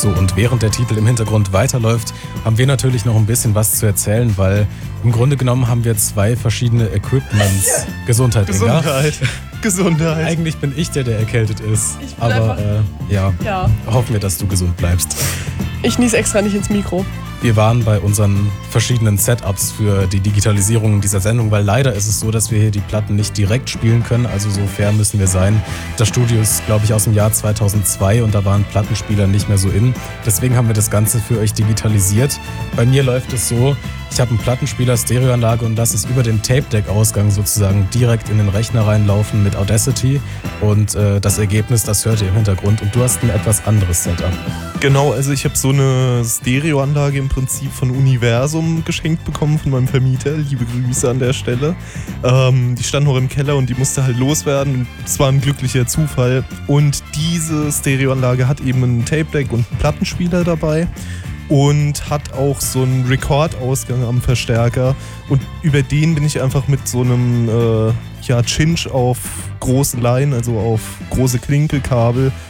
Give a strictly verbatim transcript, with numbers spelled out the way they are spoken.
So, und während der Titel im Hintergrund weiterläuft, haben wir natürlich noch ein bisschen was zu erzählen, weil im Grunde genommen haben wir zwei verschiedene Equipments. Gesundheit, Inga. Gesundheit. Gesundheit. Eigentlich bin ich der, der erkältet ist. Ich bin aber äh, ja, Ja. hoffen wir, dass du gesund bleibst. Ich nies extra nicht ins Mikro. Wir waren bei unseren verschiedenen Setups für die Digitalisierung dieser Sendung, weil leider ist es so, dass wir hier die Platten nicht direkt spielen können, also so fair müssen wir sein. Das Studio ist, glaube ich, aus dem Jahr zweitausendzwei und da waren Plattenspieler nicht mehr so in. Deswegen haben wir das Ganze für euch digitalisiert. Bei mir läuft es so, ich habe einen Plattenspieler, Stereoanlage und lasse es über den Tape-Deck-Ausgang sozusagen direkt in den Rechner reinlaufen mit Audacity und äh, das Ergebnis, das hört ihr im Hintergrund und du hast ein etwas anderes Setup. Genau, also ich habe so eine Stereoanlage im Prinzip von Universum geschenkt bekommen von meinem Vermieter. Liebe Grüße an der Stelle. Ähm, die stand noch im Keller und die musste halt loswerden. Es war ein glücklicher Zufall. Und diese Stereoanlage hat eben ein Tape-Deck und einen Plattenspieler dabei. Und hat auch so einen Record-Ausgang am Verstärker. Und über den bin ich einfach mit so einem äh, ja, Cinch auf große Line, also auf große Klinkelkabel,